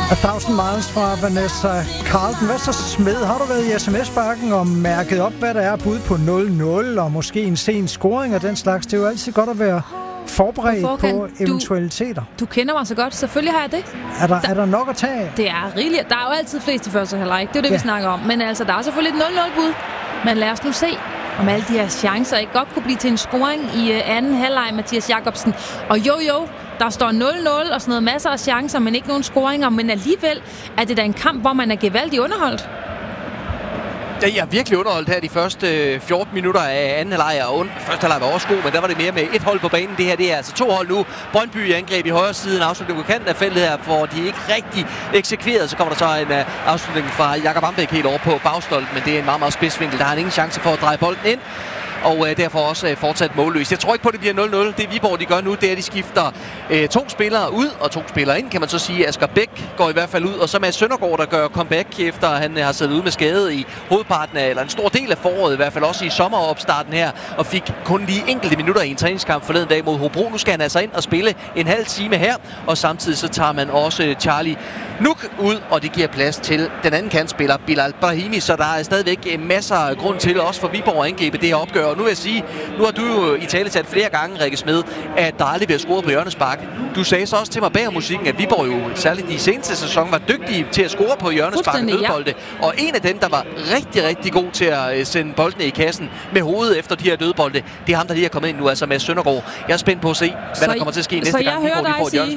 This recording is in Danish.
A Thousand Miles fra Vanessa Carlton. Hvad så, Smed? Har du været i sms-bakken og mærket op, hvad der er bud på 0-0 og måske en sen scoring og den slags? Det er jo altid godt at være forberedt på eventualiteter. Du kender mig så godt. Selvfølgelig har jeg det. Er der nok at tage af? Det er rigeligt. Der er jo altid flest i første halvleg. Det er jo det, vi snakker om. Men altså, der er selvfølgelig et 0-0-bud. Men lad os nu se, om alle de her chancer ikke godt kunne blive til en scoring i anden halvleg, Mathias Jakobsen. Og jo, der står 0-0 og sådan noget, masser af chancer, men ikke nogen scoringer. Men alligevel er det da en kamp, hvor man er gevaldigt underholdt. Ja, jeg er virkelig underholdt her de første 14 minutter af anden halvleg, og første halvleg var også god, men der var det mere med et hold på banen. Det her, det er altså 2 hold nu. Brøndby i angreb i højre side, en afslutning på kanten af feltet her, hvor de ikke rigtig eksekverede. Så kommer der så en afslutning fra Jakob Ambæk helt over på bagstolpen, men det er en meget, meget spidsvinkel. Der har han ingen chance for at dreje bolden ind. Og derfor også fortsat målløst. Jeg tror ikke på, at det bliver 0-0. Det Viborg de gør nu, det er, at de skifter 2 spillere ud og 2 spillere ind, kan man så sige. Asger Bæk går i hvert fald ud, og så Mads Søndergaard, der gør comeback, efter han har siddet ude med skade i hovedparten af, eller en stor del af foråret, i hvert fald også i sommeropstarten her, og fik kun lige enkelte minutter i en træningskamp forleden dag mod Hobro. Nu skal han altså ind og spille en halv time her, og samtidig så tager man også Charlie Nuk ud, og det giver plads til den anden kantspiller, Bilal Brahimi, så der er stadigvæk masser af grund til, også for Viborg at angribe det her opgør. Og nu vil jeg sige, nu har du jo i tale sat flere gange, Rikke Smed, at der aldrig bliver scoret på hjørnespark. Du sagde så også til mig bag musikken, at Viborg jo særligt i seneste sæson var dygtige til at score på hjørnespark og dødbolde. Ja. Og en af dem, der var rigtig, rigtig god til at sende boldene i kassen med hovedet efter de her dødbolde, det er ham, der lige er kommet ind nu, altså med Søndergaard. Jeg er spændt på at se, hvad der kommer til at ske næste gang, Viborg får et hjørnespark.